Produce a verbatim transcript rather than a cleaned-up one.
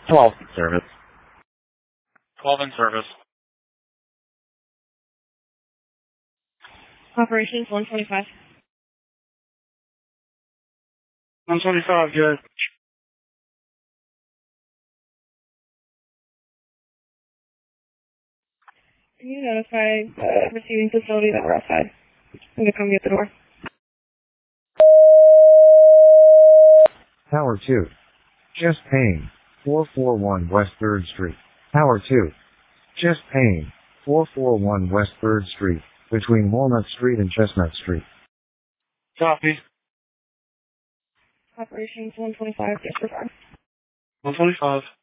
twelve in service. twelve in service. Operations one twenty-five. one twenty-five, good. Can you notify the receiving facility that we're outside? I'm going to come get the door. Tower two. Just paying. four forty-one West third Street. Tower two. Just paying. four forty-one West third Street, between Walnut Street and Chestnut Street. Copy. Operations one twenty-five, disregard. one twenty-five.